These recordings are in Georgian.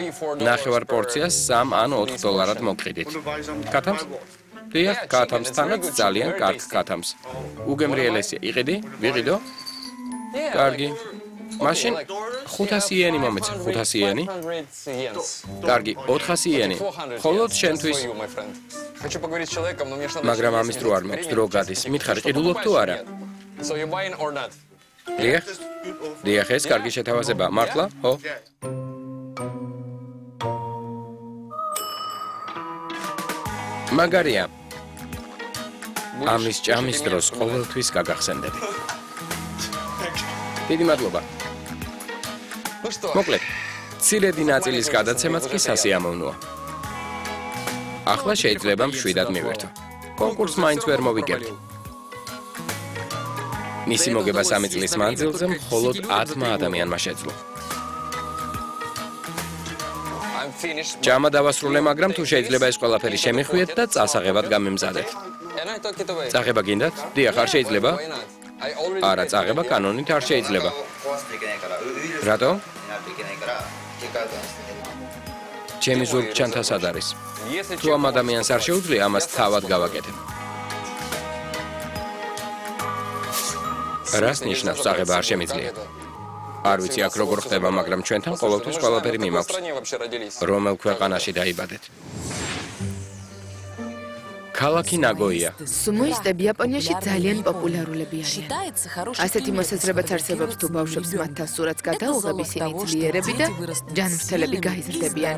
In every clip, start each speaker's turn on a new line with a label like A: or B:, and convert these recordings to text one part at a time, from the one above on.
A: ნახევარ პორციას 3 ან 4 დოლარად მოგყიდით. კათამს? დიახ, კათამს თანაც ძალიან კარგ კათამს. უგემრიელესია, იყიდი? ვიყიდო? კარგი. მაშინ 500 იენი მომეცე, 500 იენი. კარგი, 400 იენი. მხოლოდ შენთვის. მაგრამ ამის დრო არ მაქვს, დრო გადის. მითხარი, ყიდულობ თუ არა? დიახ. დიახ, ეს კარგი შეთავაზება. მართლა? ხო? მაგარია. ამის ჭამის დროს ყოველთვის გაგახსენდები. დიდი მადლობა. მოკლედ, მცირედი ნაწილის გადაცემაც კი სასიამოვნოა. ახლა შეიძლება მშვიდად მივერთო. კონკურსს მაინც ვერ მოვიგებთ. მისი მოგება 3 წლის მანძილზე მხოლოდ 10 ადამიანმა შეძლო. ჭამა დავასრულე, მაგრამ თუ შეიძლება ეს ყველაფერი შემიხვიეთ და წასაღებად გამემზადეთ. წაღება გინდათ? დიახ, არ შეიძლება? არა, წაღება კანონით არ შეიძლება. რატო? ჩემი ზურგჩანთა სად არის? თუ ამ ადამიანს არ შეუძლია, ამას თავად გავაკეთებ. რას ნიშნავს წაღება არ შემიძლია? არ ვიცი აქ როგორ ხდება, მაგრამ ჩვენთან ყოველთვის ყველაფერი მიმაქვს. რომელ ქვეყანაში დაიბადეთ? ქალაქი ნაგოია.
B: სუმოისტები იაპონიაში ძალიან პოპულარულები არიან. ასეთი მოსაზრებაც არსებობს, თუ ბავშვებს მათთან სურათს გადაუღებ, ისინი ძლიერები და ჯანმრთელები გაიზრდებიან.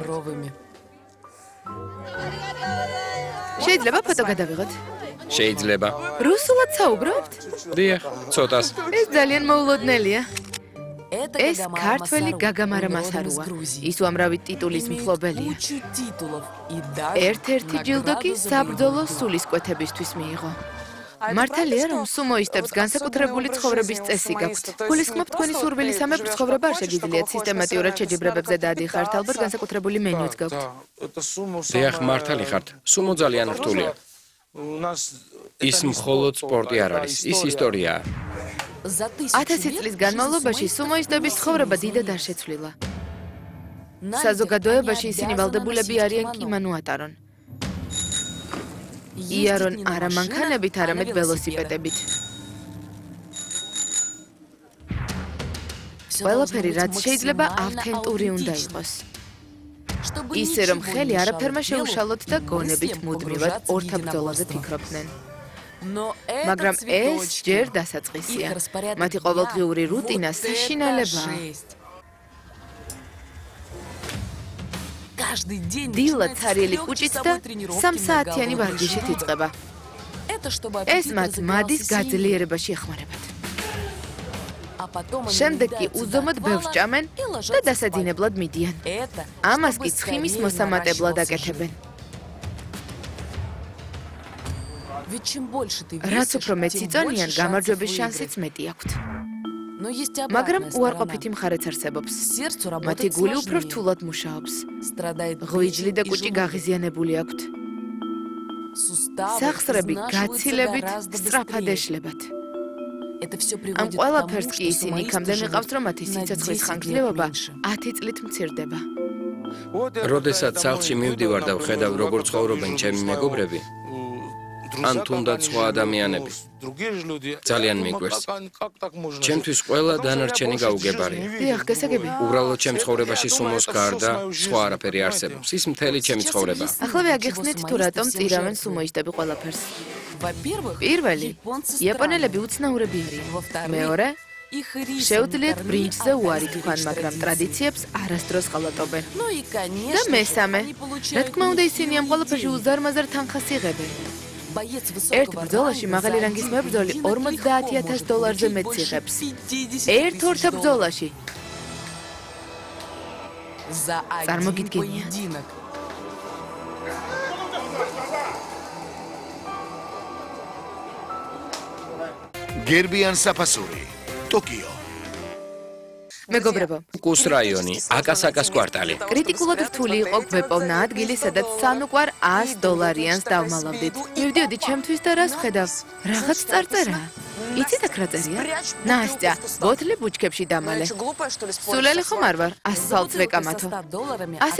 B: შეიძლება ფოტო გადავიღოთ?
A: შეიძლება.
B: რუსულად საუბრობთ?
A: დიახ, ცოტას.
B: ეს ძალიან მოულოდნელია. ეს ქართველი გაგამარა მასარუა. ის უამრავი ტიტულის მფლობელია. ერთ-ერთი ჯილდო კი საბრძოლო სულისკვეთებისთვის მიიღო. მართალია, რომ სუმოისტებს განსაკუთრებული ცხოვრების წესი გაქვთ. გულისხმობ, თქვენი სურვილი სამეფო ცხოვრება არ შეგიძლიათ სისტემატიურად შეჯიბრებებზე დაადიხართ, ალბათ განსაკუთრებული მენიუც გაქვთ.
A: დიახ, მართალი ხართ. სუმო ძალიან რთულია. ის მხოლოდ სპორტი არ არის, ის ისტორიაა.
B: 1000 წლის განმავლობაში სუმოისტების ცხოვრება დიდად არ შეცვლილა. საზოგადოებაში ისინი ვალდებულები არიან კიმანო ატარონ. იარონ არა მანქანებით, არამედ ველოსიპედებით. ყველაფერი, რაც შეიძლება, ავთენტური უნდა იყოს. ისე რომ ხელი არაფერმა შეუშალოთ და გონებით მუდმივად ორთაბრძოლაზე ფიქრობდნენ. მაგრამ ეს ჯერ დასაწყისია. მათი ყოველდღიური რუტინა საშინელებაა. დილა ცარიელი კუჭით და 3 საათიანი ვარჯიშით იწყება. ეს მათ მადის გაძლიერებაში ეხმარებათ. შემდეგ კი უზომოდ ბევრს ჭამენ და დასაძინებლად მიდიან. ამას კი ცხიმის მოსამატებლად აკეთებენ. რაც უფრო მეც იწონიან, გამარჯვების შანსიც მეტი აქვთ. მაგრამ უარყოფითი მხარეც არსებობს. მათი გული უფრო რთულად მუშაობს. ღვიძლი და კუჭი გაღიზიანებული აქვთ. სახსრები გაცილებით სწრაფად ეშლებათ. ამ ყველაფერს კი ისინი იქამდე მიყავს, რომ მათი სიცოცხლის ხანგრძლივობა 10 წლით მცირდება.
A: როდესაც სახლში მივდივარ და ვხედავ, როგორ ცხოვრობენ ჩემი მეგობრები, ან თუნდაც სხვა ადამიანები, ძალიან მიგვერს. ჩემთვის ყველა დანარჩენი გაუგებარია.
B: დიახ, გასაგები.
A: უბრალოდ ჩემ ცხოვრებაში სუმოს გარდა სხვა არაფერი არსებობს. ის მთელი ჩემი ცხოვრება.
B: ახლავე აგიხსნით, თუ რატომ წირავენ სუმოისტები ყველაფერს. პირველი, იაპონელები უცნაურები არიან. მეორე, შეუძლიათ ბრინჯზე უარი თქვან, მაგრამ ტრადიციებს არასდროს ღალატობენ. და მესამე, რა თქმა უნდა, ისინი ამ ყველაფერში უზარმაზარ თანხას იღებენ. ერთ ბრძოლაში მაღალი რანგის მებრძოლი $50,000 მეტს იღებს. ერთ ორთაბრძოლაში. წარმოგიდგენიათ.
C: გერბიან საფასური, ტოკიო.
B: მეგობრებო,
A: კუს რაიონი, აკასაკას კვარტალი.
B: კრიტიკულად რთული იყო გვეპოვნა ადგილი, სადაც სანუკვარ $100-იანს დავმალავდით. მივდიოდი ჩემთვის და რას ვხედავ? რაღაც წარწერა. იცით აქ რა წერია? ნასტია, ბოთლი ბუჩქებში დამალე. სულელი ხომ არ ვარ, ასფალტს ვეკამათო.